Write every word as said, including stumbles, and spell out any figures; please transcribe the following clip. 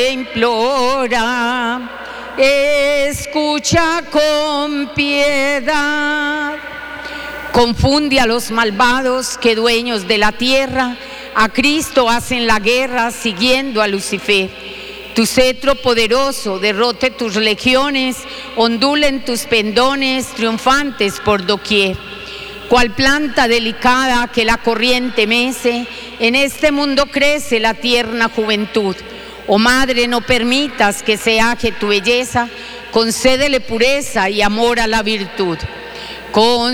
implora, escucha con piedad. Confunde a los malvados que dueños de la tierra a Cristo hacen la guerra siguiendo a Lucifer. Tu cetro poderoso derrote tus legiones, ondulen tus pendones triunfantes por doquier. Cual planta delicada que la corriente mece, en este mundo crece la tierna juventud. Oh Madre, no permitas que se aje tu belleza, concédele pureza y amor a la virtud. Con